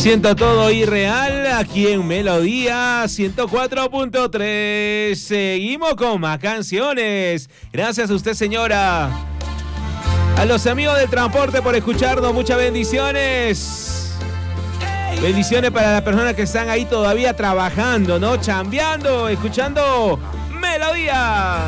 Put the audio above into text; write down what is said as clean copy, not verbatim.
Siento todo irreal aquí en Melodía 104.3. Seguimos con más canciones. Gracias a usted, señora. A los amigos del transporte por escucharnos. Muchas bendiciones. Bendiciones para las personas que están ahí todavía trabajando, ¿no? Chambeando, escuchando Melodía.